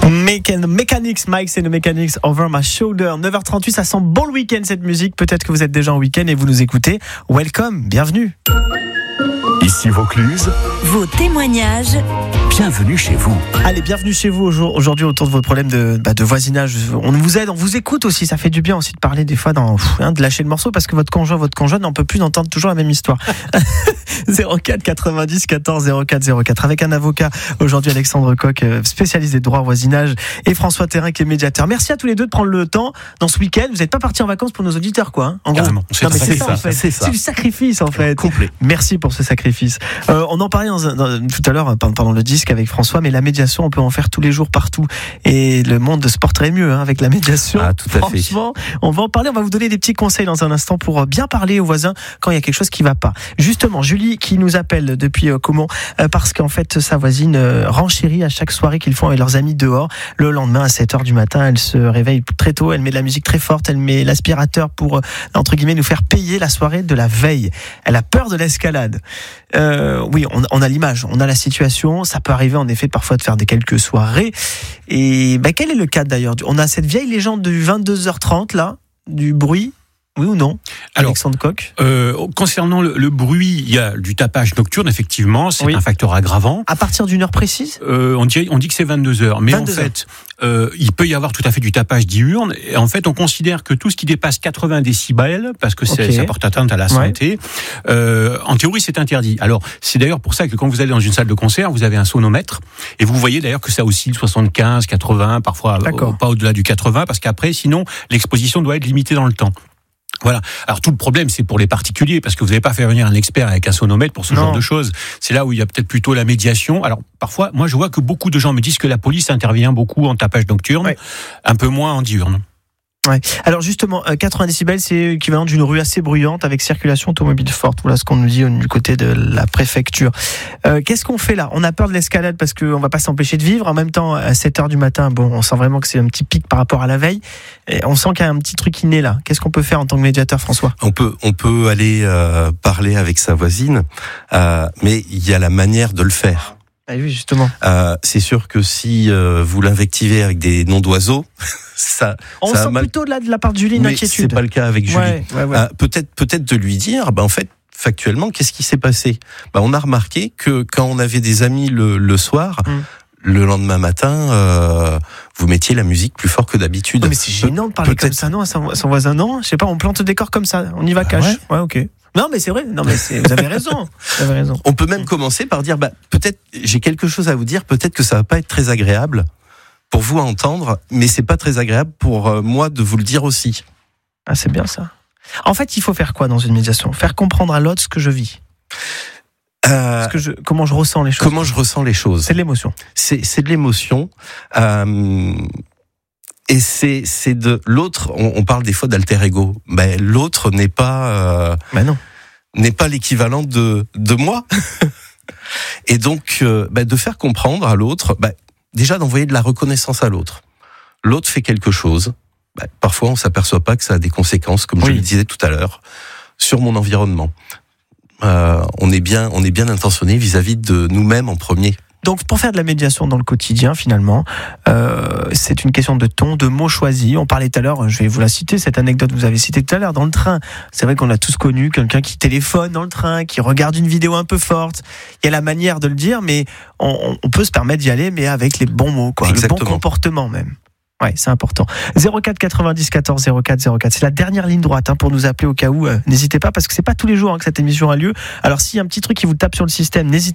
Mechanics, Mike, c'est le Mechanics Over My Shoulder. 9h38, ça sent bon le week-end cette musique. Peut-être que vous êtes déjà en week-end et vous nous écoutez. Welcome, bienvenue. Ici Vaucluse, vos témoignages. Bienvenue chez vous. Allez, bienvenue chez vous aujourd'hui autour de votre problème de voisinage. On vous aide, on vous écoute aussi. Ça fait du bien aussi de parler des fois de lâcher le morceau parce que votre conjoint n'en peut plus d'entendre toujours la même histoire. 04 90 14 04 04 avec un avocat aujourd'hui, Alexandre Coq, spécialiste des droits au voisinage, et François Terrain qui est médiateur. Merci à tous les deux de prendre le temps dans ce week-end. Vous n'êtes pas partis en vacances pour nos auditeurs, quoi. Hein, en carrément. Gros. C'est ça en fait. C'est du sacrifice en fait. Complet. Merci pour ce sacrifice. On en parlait tout à l'heure pendant le disque avec François, mais la médiation, on peut en faire tous les jours partout. Et le monde se porterait mieux avec la médiation. Ah, tout à fait. Franchement, on va en parler. On va vous donner des petits conseils dans un instant pour bien parler aux voisins quand il y a quelque chose qui ne va pas. Justement, Julie qui nous appelle depuis Caumont parce qu'en fait sa voisine renchérit à chaque soirée qu'ils font avec leurs amis dehors. Le lendemain à 7h du matin, elle se réveille très tôt, elle met de la musique très forte, elle met l'aspirateur pour entre guillemets nous faire payer la soirée de la veille. Elle a peur de l'escalade. Oui, on a l'image, on a la situation. Ça peut arriver en effet parfois de faire quelques soirées. Et quel est le cas d'ailleurs? On a cette vieille légende du 22h30 là, du bruit. Oui ou non, Alexandre Coq? Concernant le bruit, il y a du tapage nocturne, effectivement, c'est un facteur aggravant. À partir d'une heure précise? On dit que c'est 22h, mais 22 en fait, il peut y avoir tout à fait du tapage diurne. Et en fait, on considère que tout ce qui dépasse 80 décibels, parce que ça porte atteinte à la santé, en théorie, c'est interdit. Alors, c'est d'ailleurs pour ça que quand vous allez dans une salle de concert, vous avez un sonomètre, et vous voyez d'ailleurs que ça oscille 75, 80, parfois pas au-delà du 80, parce qu'après, sinon, l'exposition doit être limitée dans le temps. Voilà. Alors tout le problème, c'est pour les particuliers, parce que vous n'allez pas faire venir un expert avec un sonomètre pour ce genre de choses. C'est là où il y a peut-être plutôt la médiation. Alors parfois, moi je vois que beaucoup de gens me disent que la police intervient beaucoup en tapage nocturne, un peu moins en diurne. Ouais. Alors justement, 80 décibels, c'est équivalent d'une rue assez bruyante avec circulation automobile forte. Voilà ce qu'on nous dit du côté de la préfecture. Qu'est-ce qu'on fait là? On a peur de l'escalade parce qu'on va pas s'empêcher de vivre. En même temps, à 7h du matin, on sent vraiment que c'est un petit pic par rapport à la veille. Et on sent qu'il y a un petit truc qui naît là. Qu'est-ce qu'on peut faire en tant que médiateur, François? On peut aller parler avec sa voisine, mais il y a la manière de le faire. Ah oui, justement. C'est sûr que si vous l'invectivez avec des noms d'oiseaux, on sent plutôt de la part de Julie une inquiétude. C'est pas le cas avec Julie. Ouais. Peut-être de lui dire, en fait, factuellement, qu'est-ce qui s'est passé? On a remarqué que quand on avait des amis le soir, le lendemain matin, vous mettiez la musique plus fort que d'habitude. Mais c'est gênant de parler comme ça, non, à son voisin, non? Je sais pas, on plante le décor comme ça, on y va cash. Ouais, ok. Non, mais c'est vrai. Non, mais vous avez raison. On peut même commencer par dire, peut-être, j'ai quelque chose à vous dire. Peut-être que ça va pas être très agréable pour vous à entendre, mais c'est pas très agréable pour moi de vous le dire aussi. Ah, c'est bien ça. En fait, il faut faire quoi dans une médiation? Faire comprendre à l'autre ce que je vis. Comment je ressens les choses. Comment je ressens les choses. C'est de l'émotion. C'est de l'émotion. Et c'est de l'autre. On parle des fois d'alter ego. L'autre n'est pas. Non. N'est pas l'équivalent de moi. Et donc de faire comprendre à l'autre, déjà d'envoyer de la reconnaissance à l'autre. L'autre fait quelque chose. Parfois on s'aperçoit pas que ça a des conséquences, comme je le disais tout à l'heure, sur mon environnement. On est bien intentionné vis-à-vis de nous-mêmes en premier. Donc, pour faire de la médiation dans le quotidien, finalement, c'est une question de ton, de mots choisis. On parlait tout à l'heure, je vais vous la citer, cette anecdote que vous avez citée tout à l'heure, dans le train. C'est vrai qu'on l'a tous connu, quelqu'un qui téléphone dans le train, qui regarde une vidéo un peu forte. Il y a la manière de le dire, mais on peut se permettre d'y aller, mais avec les bons mots, quoi. Le bon comportement même. Ouais, c'est important. 04 90 14 04 04. C'est la dernière ligne droite pour nous appeler au cas où. N'hésitez pas, parce que c'est pas tous les jours que cette émission a lieu. Alors, s'il y a un petit truc qui vous tape sur le système, n'hésitez